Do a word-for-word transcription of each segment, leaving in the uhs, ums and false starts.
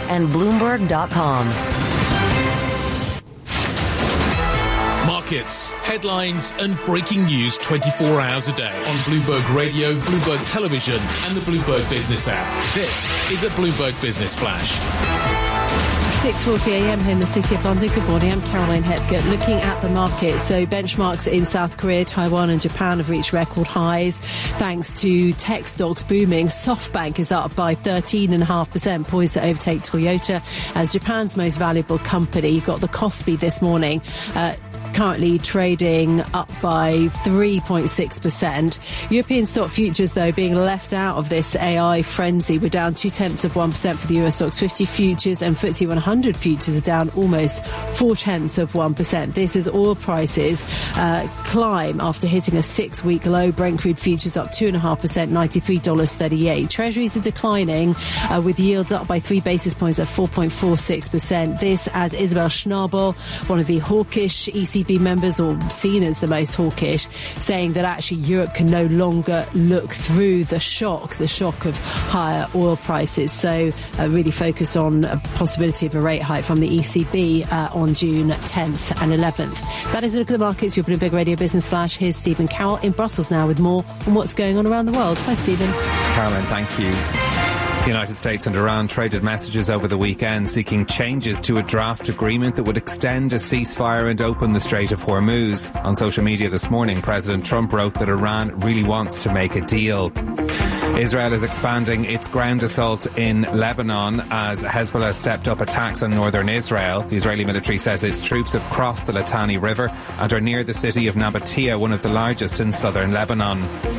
and Bloomberg dot com. Markets, headlines and breaking news twenty-four hours a day on Bloomberg Radio, Bloomberg Television and the Bloomberg Business app. This is a Bloomberg Business Flash. six forty a m here in the City of London. Good morning, I'm Caroline Hepgett. Looking at the market, so benchmarks in South Korea, Taiwan and Japan have reached record highs thanks to tech stocks booming. SoftBank is up by thirteen point five percent, poised to overtake Toyota as Japan's most valuable company. You've got the Kospi this morning, uh, currently trading up by three point six percent. European stock futures, though, being left out of this A I frenzy. We're down two-tenths of one percent for the U S Stocks fifty futures, and F T S E one hundred futures are down almost four-tenths of one percent. This is oil prices uh, climb after hitting a six-week low. Brent crude futures up two point five percent, ninety-three dollars thirty-eight. Treasuries are declining, uh, with yields up by three basis points at four point four six percent. This as Isabel Schnabel, one of the hawkish E C B members, or seen as the most hawkish, saying that actually Europe can no longer look through the shock, the shock of higher oil prices. So uh, really focus on a possibility of a rate hike from the E C B uh, on June tenth and eleventh. That is a look at the markets. You're Bloomberg Radio Business Flash. Here's Stephen Carroll in Brussels now with more on what's going on around the world. Hi, Stephen. Caroline, thank you. The United States and Iran traded messages over the weekend seeking changes to a draft agreement that would extend a ceasefire and open the Strait of Hormuz. On social media this morning, President Trump wrote that Iran really wants to make a deal. Israel is expanding its ground assault in Lebanon as Hezbollah stepped up attacks on northern Israel. The Israeli military says its troops have crossed the Litani River and are near the city of Nabatea, one of the largest in southern Lebanon.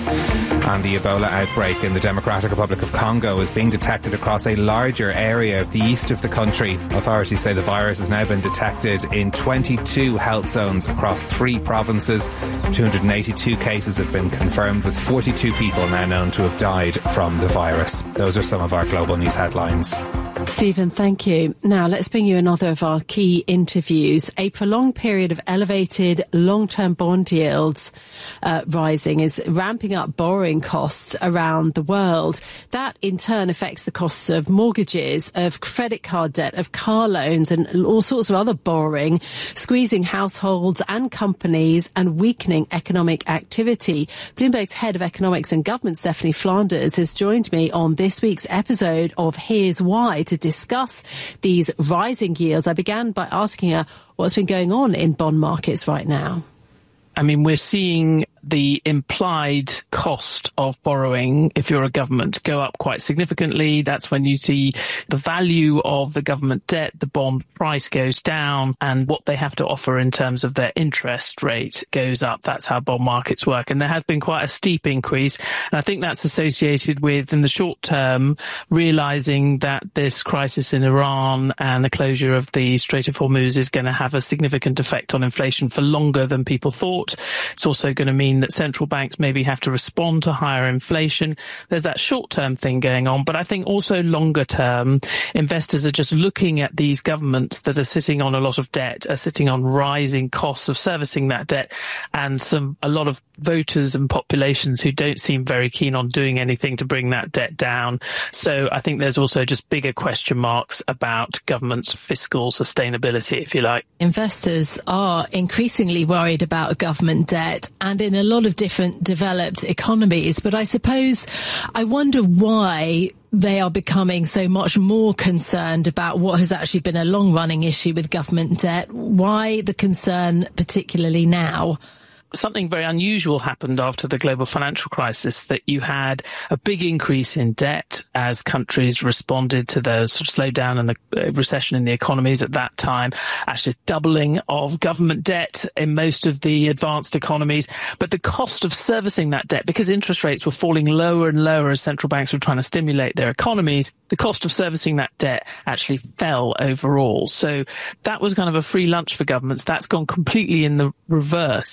And the Ebola outbreak in the Democratic Republic of Congo is being detected across a larger area of the east of the country. Authorities say the virus has now been detected in twenty-two health zones across three provinces. two hundred eighty-two cases have been confirmed, with forty-two people now known to have died from the virus. Those are some of our global news headlines. Stephen, thank you. Now, let's bring you another of our key interviews. A prolonged period of elevated long-term bond yields uh, rising is ramping up borrowing costs around the world. That, in turn, affects the costs of mortgages, of credit card debt, of car loans and all sorts of other borrowing, squeezing households and companies and weakening economic activity. Bloomberg's head of economics and government, Stephanie Flanders, has joined me on this week's episode of Here's Why to discuss these rising yields. I began by asking her what's been going on in bond markets right now. I mean, we're seeing the implied cost of borrowing, if you're a government, go up quite significantly. That's when you see the value of the government debt, the bond price goes down, and what they have to offer in terms of their interest rate goes up. That's how bond markets work. And there has been quite a steep increase. And I think that's associated with, in the short term, realizing that this crisis in Iran and the closure of the Strait of Hormuz is going to have a significant effect on inflation for longer than people thought. It's also going to mean that central banks maybe have to respond to higher inflation. There's that short-term thing going on, but I think also longer-term, investors are just looking at these governments that are sitting on a lot of debt, are sitting on rising costs of servicing that debt, and some a lot of voters and populations who don't seem very keen on doing anything to bring that debt down. So I think there's also just bigger question marks about government's fiscal sustainability, if you like. Investors are increasingly worried about government debt, and in a lot of different developed economies. But I suppose I wonder why they are becoming so much more concerned about what has actually been a long-running issue with government debt. Why the concern particularly now? Something very unusual happened after the global financial crisis, that you had a big increase in debt as countries responded to the sort of slowdown and the recession in the economies at that time, actually doubling of government debt in most of the advanced economies. But the cost of servicing that debt, because interest rates were falling lower and lower as central banks were trying to stimulate their economies, the cost of servicing that debt actually fell overall. So that was kind of a free lunch for governments. That's gone completely in the reverse in the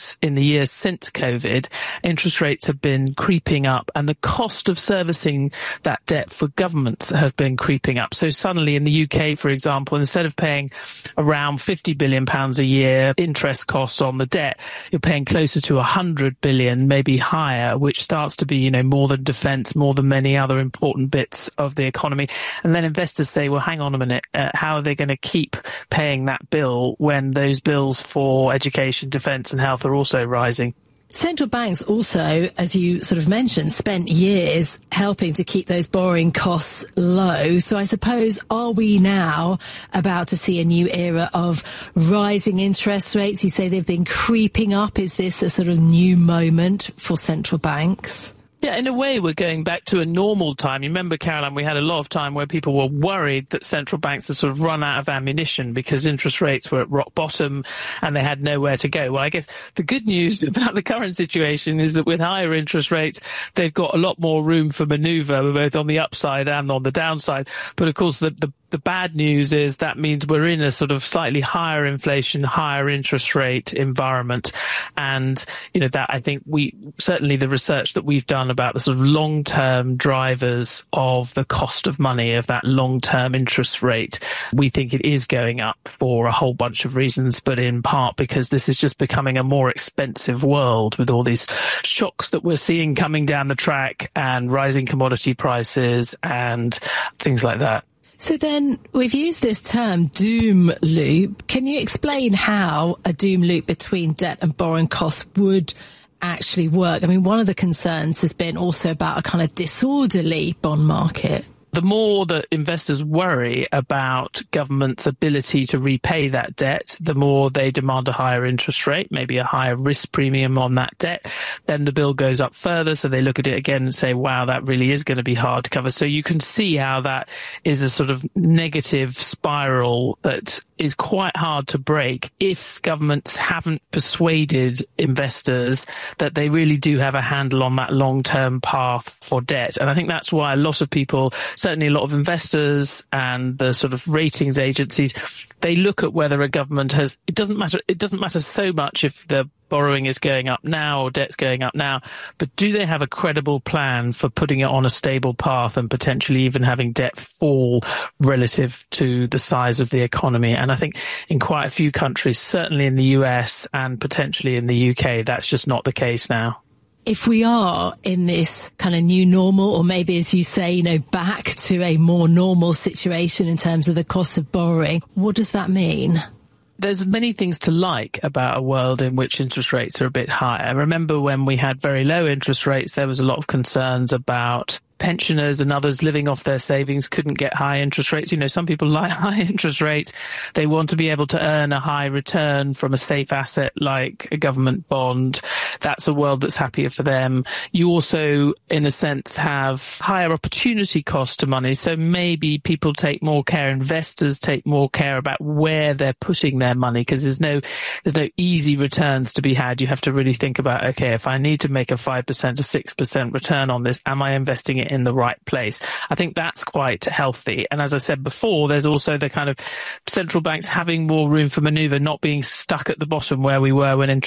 years since COVID, interest rates have been creeping up, and the cost of servicing that debt for governments has been creeping up. So suddenly in the U K, for example, instead of paying around fifty billion pounds a year interest costs on the debt, you're paying closer to one hundred billion, maybe higher, which starts to be, you know, more than defence, more than many other important bits of the economy. And then investors say, well, hang on a minute, uh, how are they going to keep paying that bill when those bills for education, defence and health are also rising? Central banks also, as you sort of mentioned, spent years helping to keep those borrowing costs low. So I suppose, are we now about to see a new era of rising interest rates? You say they've been creeping up. Is this a sort of new moment for central banks? Yeah, in a way, we're going back to a normal time. You remember, Caroline, we had a lot of time where people were worried that central banks had sort of run out of ammunition because interest rates were at rock bottom and they had nowhere to go. Well, I guess the good news about the current situation is that with higher interest rates, they've got a lot more room for manoeuvre, both on the upside and on the downside. But of course, the, the The bad news is that means we're in a sort of slightly higher inflation, higher interest rate environment. And, you know, that I think we, certainly the research that we've done about the sort of long-term drivers of the cost of money, of that long-term interest rate, we think it is going up for a whole bunch of reasons, but in part because this is just becoming a more expensive world with all these shocks that we're seeing coming down the track and rising commodity prices and things like that. So then we've used this term doom loop. Can you explain how a doom loop between debt and borrowing costs would actually work? I mean, one of the concerns has been also about a kind of disorderly bond market. The more that investors worry about government's ability to repay that debt, the more they demand a higher interest rate, maybe a higher risk premium on that debt. Then the bill goes up further, so they look at it again and say, wow, that really is going to be hard to cover. So you can see how that is a sort of negative spiral that is quite hard to break if governments haven't persuaded investors that they really do have a handle on that long-term path for debt. And I think that's why a lot of people, certainly a lot of investors and the sort of ratings agencies, they look at whether a government has, it doesn't matter, it doesn't matter so much if the borrowing is going up now or debt's going up now, but do they have a credible plan for putting it on a stable path and potentially even having debt fall relative to the size of the economy? And I think in quite a few countries, certainly in the U S and potentially in the U K, that's just not the case now. If we are in this kind of new normal, or maybe, as you say, you know, back to a more normal situation in terms of the cost of borrowing, what does that mean? There's many things to like about a world in which interest rates are a bit higher. I remember when we had very low interest rates, there was a lot of concerns about pensioners and others living off their savings couldn't get high interest rates. You know, some people like high interest rates. They want to be able to earn a high return from a safe asset like a government bond. That's a world that's happier for them. You also, in a sense, have higher opportunity cost to money. So maybe people take more care, investors take more care about where they're putting their money, because there's no, there's no easy returns to be had. You have to really think about, okay, if I need to make a five percent or six percent return on this, am I investing it in the right place? I think that's quite healthy. And as I said before, there's also the kind of central banks having more room for manoeuvre, not being stuck at the bottom where we were when interest